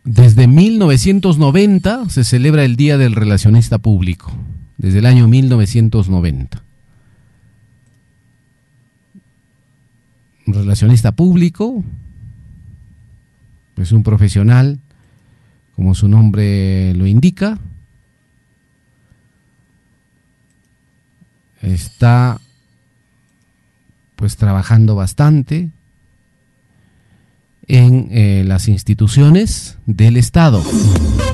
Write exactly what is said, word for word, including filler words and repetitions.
Desde mil novecientos noventa se celebra el Día del Relacionista Público, desde el año mil novecientos noventa. Un relacionista público es un profesional, como su nombre lo indica, está pues trabajando bastante en eh, las instituciones del Estado.